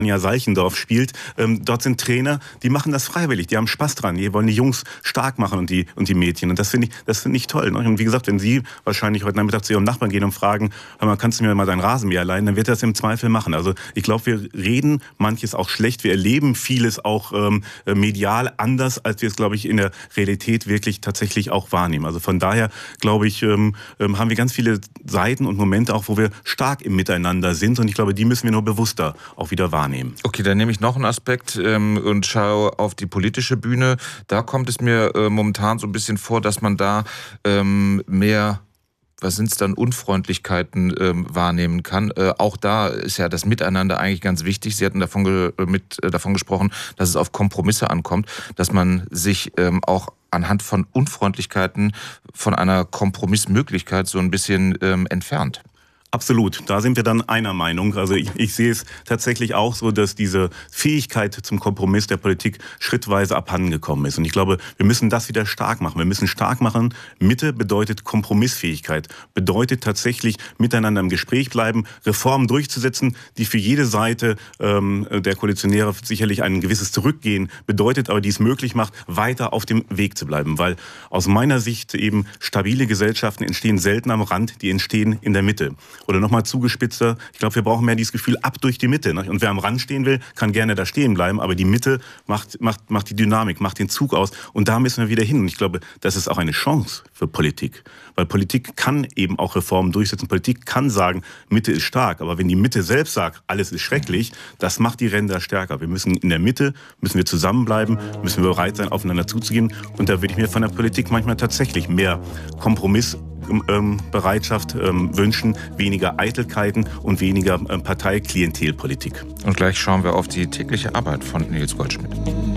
Anja Salchendorf spielt. Dort sind Trainer, die machen das freiwillig, die haben Spaß dran, die wollen die Jungs stark machen und die Mädchen. Und das finde ich toll. Ne? Und wie gesagt, wenn Sie wahrscheinlich heute Nachmittag zu Ihrem Nachbarn gehen und fragen, hör mal, kannst du mir mal deinen Rasenmäher leihen, dann wird er das im Zweifel machen. Also ich glaube, wir reden manches auch schlecht, wir erleben vieles auch medial anders, als wir es, glaube ich, in der Realität wirklich tatsächlich auch wahrnehmen. Also von daher, glaube ich, haben wir ganz viele Seiten und Momente auch, wo wir stark im Miteinander sind. Und ich glaube, die müssen wir nur bewusster auch wieder wahrnehmen. Okay, dann nehme ich noch einen Aspekt und schaue auf die politische Bühne. Da kommt es mir momentan so ein bisschen vor, dass man da mehr, was sind es dann, Unfreundlichkeiten wahrnehmen kann. Auch da ist ja das Miteinander eigentlich ganz wichtig. Sie hatten davon gesprochen, dass es auf Kompromisse ankommt, dass man sich auch anhand von Unfreundlichkeiten von einer Kompromissmöglichkeit so ein bisschen entfernt. Absolut, da sind wir dann einer Meinung. Also ich sehe es tatsächlich auch so, dass diese Fähigkeit zum Kompromiss der Politik schrittweise abhandengekommen ist. Und ich glaube, wir müssen das wieder stark machen. Wir müssen stark machen. Mitte bedeutet Kompromissfähigkeit, bedeutet tatsächlich miteinander im Gespräch bleiben, Reformen durchzusetzen, die für jede Seite der Koalitionäre sicherlich ein gewisses Zurückgehen bedeutet, aber die es möglich macht, weiter auf dem Weg zu bleiben. Weil aus meiner Sicht eben stabile Gesellschaften entstehen selten am Rand, die entstehen in der Mitte. Oder nochmal zugespitzter, ich glaube, wir brauchen mehr dieses Gefühl ab durch die Mitte. Ne? Und wer am Rand stehen will, kann gerne da stehen bleiben, aber die Mitte macht die Dynamik, macht den Zug aus. Und da müssen wir wieder hin. Und ich glaube, das ist auch eine Chance für Politik. Weil Politik kann eben auch Reformen durchsetzen. Politik kann sagen, Mitte ist stark. Aber wenn die Mitte selbst sagt, alles ist schrecklich, das macht die Ränder stärker. Wir müssen in der Mitte, müssen wir zusammenbleiben, müssen wir bereit sein, aufeinander zuzugehen. Und da würde ich mir von der Politik manchmal tatsächlich mehr Kompromissbereitschaft wünschen, weniger Eitelkeiten und weniger Parteiklientelpolitik. Und gleich schauen wir auf die tägliche Arbeit von Nils Goldschmidt.